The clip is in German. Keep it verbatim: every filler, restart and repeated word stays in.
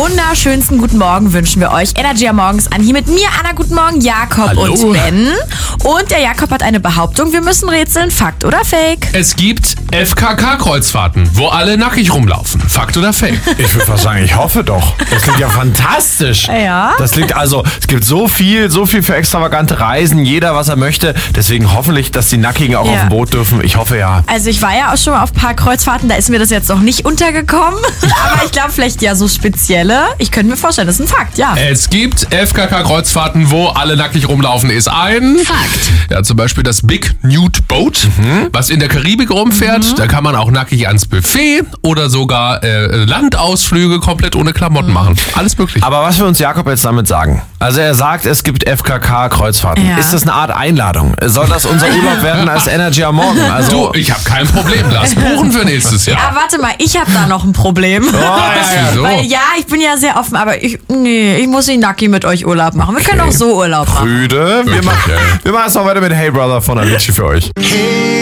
wunderschönsten guten Morgen wünschen wir euch. Energy am Morgens an. Hier mit mir, Anna, guten Morgen, Jakob Hallo. und Ben. Und der Jakob hat eine Behauptung, wir müssen rätseln, Fakt oder Fake? Es gibt F K K-Kreuzfahrten, wo alle nackig rumlaufen. Fakt oder Fake? Ich würde fast sagen, ich hoffe doch. Das klingt ja fantastisch. Ja. Das klingt also, es gibt so viel, so viel für extravagante Reisen, jeder was er möchte. Deswegen hoffentlich, dass die Nackigen auch Ja. auf dem Boot dürfen. Ich hoffe ja. Also ich war ja auch schon mal auf ein paar Kreuzfahrten, da ist mir das jetzt noch nicht untergekommen. Aber ich glaube vielleicht ja so spezielle. Ich könnte mir vorstellen, das ist ein Fakt, ja. Es gibt F K K-Kreuzfahrten, wo alle nackig rumlaufen, ist ein Fakt. Ja, zum Beispiel das Big Nude Boat, was in der Karibik rumfährt. Mhm. Da kann man auch nackig ans Buffet oder sogar äh, Landausflüge komplett ohne Klamotten machen. Alles möglich. Aber was will uns Jakob jetzt damit sagen? Also er sagt, es gibt F K K-Kreuzfahrten. Ja. Ist das eine Art Einladung? Soll das unser Urlaub werden als Energy am Morgen? Also, Du, ich habe kein Problem. Lass buchen für nächstes Jahr. Ah, warte mal, ich habe da noch ein Problem. Oh, ja, ja. Wieso? Weil ja, ich bin ja sehr offen, aber ich, nee, ich muss nicht nacki mit euch Urlaub machen. Wir können auch so Urlaub machen. Brüder, wir, Wirklich, machen, ey. wir machen es mal weiter mit Hey Brother von Avicii für euch. Hey